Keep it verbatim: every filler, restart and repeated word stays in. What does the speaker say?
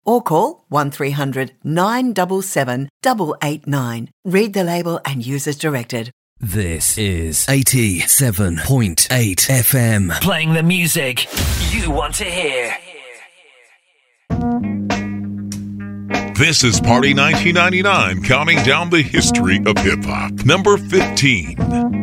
or call one three hundred nine seven seven eight eight nine. Read the label and use as directed. This is eighty-seven point eight F M. Playing the music you want to hear. This is Party nineteen ninety-nine, counting down the history of hip-hop. Number fifteen.